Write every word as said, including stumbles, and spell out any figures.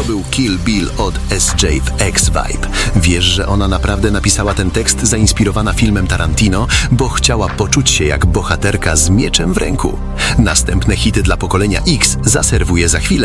To był Kill Bill od S J w X-Vibe. Wiesz, że ona naprawdę napisała ten tekst zainspirowana filmem Tarantino, bo chciała poczuć się jak bohaterka z mieczem w ręku. Następne hity dla pokolenia X zaserwuję za chwilę.